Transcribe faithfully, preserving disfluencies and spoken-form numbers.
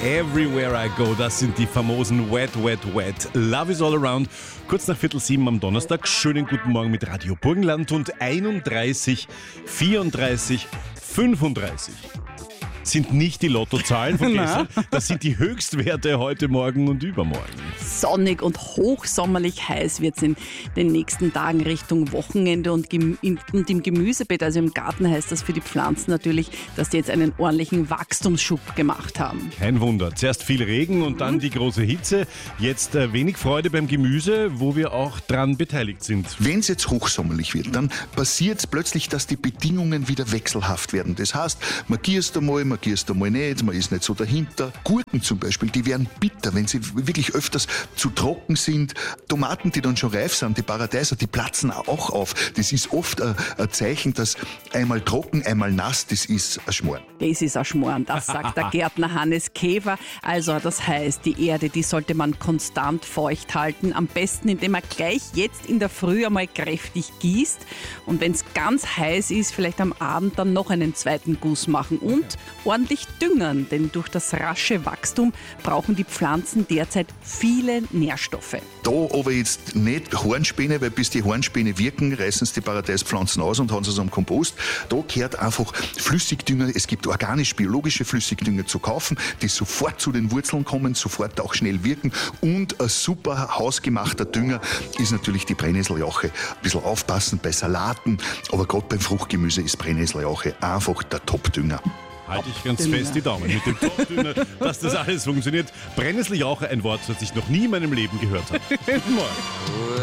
Everywhere I Go, das sind die famosen Wet, Wet, Wet. Love is all around. Kurz nach Viertel sieben am Donnerstag. Schönen guten Morgen mit Radio Burgenland und einunddreißig, vierunddreißig, fünfunddreißig. Sind nicht die Lottozahlen von gestern, das sind die Höchstwerte heute Morgen und übermorgen. Sonnig und hochsommerlich heiß wird es in den nächsten Tagen Richtung Wochenende und, gem- in, und im Gemüsebeet, also im Garten, heißt das für die Pflanzen natürlich, dass die jetzt einen ordentlichen Wachstumsschub gemacht haben. Kein Wunder. Zuerst viel Regen und dann die große Hitze. Jetzt äh, wenig Freude beim Gemüse, wo wir auch dran beteiligt sind. Wenn es jetzt hochsommerlich wird, dann passiert es plötzlich, dass die Bedingungen wieder wechselhaft werden. Das heißt, man gierst einmal, man gierst einmal nicht, man ist nicht so dahinter. Gurken zum Beispiel, die werden bitter, wenn sie wirklich öfters zu trocken sind. Tomaten, die dann schon reif sind, die Paradeiser, die platzen auch auf. Das ist oft ein, ein Zeichen, dass einmal trocken, einmal nass, das ist ein Schmoren. Das ist ein Schmoren, das sagt der Gärtner Hannes Käfer. Also das heißt, die Erde, die sollte man konstant feucht halten. Am besten, indem man gleich jetzt in der Früh einmal kräftig gießt. Und wenn es ganz heiß ist, vielleicht am Abend dann noch einen zweiten Guss machen und ordentlich düngern. Denn durch das rasche Wachstum brauchen die Pflanzen derzeit viele Nährstoffe. Da aber jetzt nicht Hornspäne, weil bis die Hornspäne wirken, reißen sie die Paradeispflanzen aus und haben sie so am Kompost. Da gehört einfach Flüssigdünger, es gibt organisch-biologische Flüssigdünger zu kaufen, die sofort zu den Wurzeln kommen, sofort auch schnell wirken. Und ein super hausgemachter Dünger ist natürlich die Brennnesseljauche. Ein bisschen aufpassen bei Salaten, aber gerade beim Fruchtgemüse ist Brennnesseljauche einfach der Top-Dünger. Halte ich ganz fest die Daumen mit dem Topdüner, dass das alles funktioniert. Brennnesseljauche, ein Wort, das ich noch nie in meinem Leben gehört habe. Guten Morgen.